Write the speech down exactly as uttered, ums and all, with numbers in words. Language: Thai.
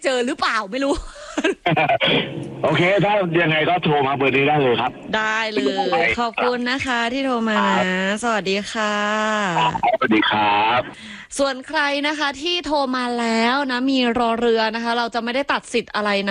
เจอหรือเปล่าไม่รู้โอเคถ้ายังไงก็โทรมาเบอร์นี้ได้เลยครับได้เลยขอบคุณนะคะที่โทรมานะสวัสดีค่ะสวัสดีครับส่วนใครนะคะที่โทรมาแล้วนะมีรอเรือนะคะเราจะไม่ได้ตัดสิทธิ์อะไรนะ